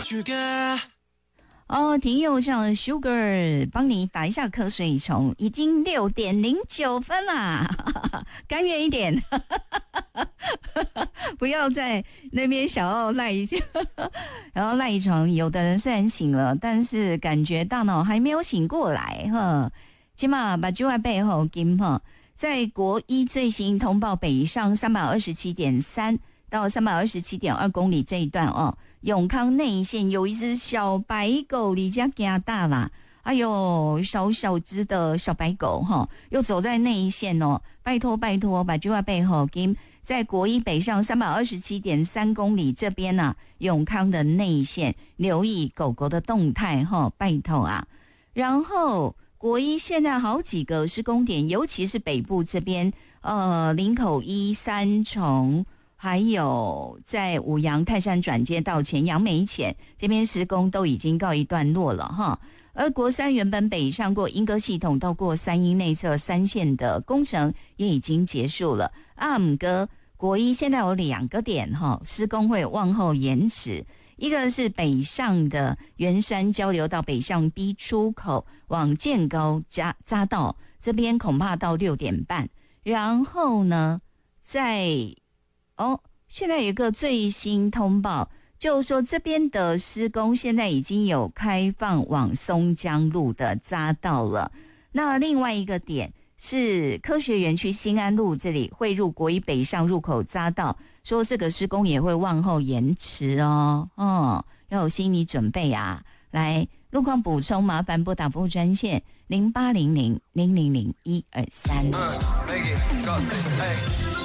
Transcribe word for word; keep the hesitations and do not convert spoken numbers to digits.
哦，挺友上 Sugar 帮你打一下瞌睡虫，已经六点零九分啦，甘愿一点，不要在那边小奥赖一下，然后赖一床。有的人虽然醒了，但是感觉大脑还没有醒过来哈。起码把就在背后金哈，在国一最新通报北上三百二十七点三到三百二十七点二公里这一段哦。永康内线有一只小白狗离家加大啦，哎呦，小小只的小白狗哈，又走在内线哦，拜托拜托，把就在背后给在国一北上三百二十七点三公里这边啊，永康的内线留意狗狗的动态哈，拜托啊。然后国一现在好几个施工点，尤其是北部这边，呃，林口一、三重。还有在五杨泰山转接道前杨梅前这边施工都已经告一段落了哈，而国三原本北上过莺歌系统到过三鶯内侧三线的工程也已经结束了。阿姆哥国一现在有两个点哈，施工会往后延迟，一个是北上的圆山交流道北向 B 出口往建高匝匝道这边恐怕到六点半，然后呢在哦，现在有一个最新通报，就是说这边的施工现在已经有开放往松江路的匝道了。那另外一个点是科学园区新安路这里汇入国一北上入口匝道，说这个施工也会往后延迟哦，哦，要有心理准备啊。来，路况补充，麻烦拨打服务专线零八零零零零零一二三。